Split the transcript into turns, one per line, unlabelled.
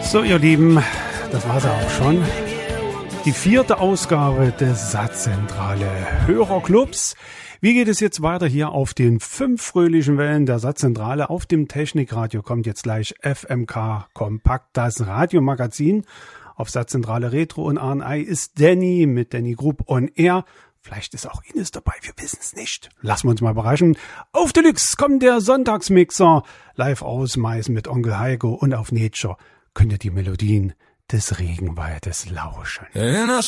So, ihr Lieben, das war's auch schon. Die 4. Ausgabe des Satzzentrale Hörerclubs. Wie geht es jetzt weiter hier auf den 5 fröhlichen Wellen der Satzzentrale? Auf dem Technikradio kommt jetzt gleich FMK Kompakt, das Radiomagazin. Auf Satzzentrale Retro und A&I ist Danny mit Danny Group on Air. Vielleicht ist auch Ines dabei, wir wissen es nicht. Lassen wir uns mal überraschen. Auf Deluxe kommt der Sonntagsmixer live aus Mais mit Onkel Heiko und auf Nature könnt ihr die Melodien des Regenwaldes lauschen.